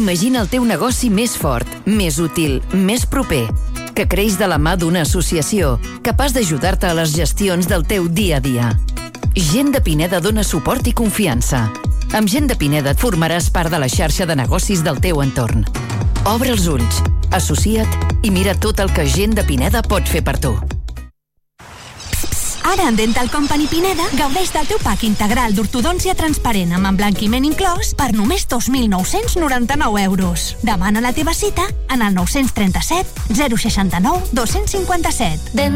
Imagina el teu negoci més fort, més útil, més proper, que creix de la mà d'una associació capaç d'ajudar-te a les gestions del teu dia a dia. Gent de Pineda dona suport i confiança. Amb Gent de Pineda et formaràs part de la xarxa de negocis del teu entorn. Obre els ulls, associa't i mira tot el que Gent de Pineda pot fer per tu. Ara en Dental Company Pineda gaudeix del teu pack integral d'ortodòncia transparent amb emblanquiment inclòs per només 2.999 euros. Demana la teva cita en el 937 069 257.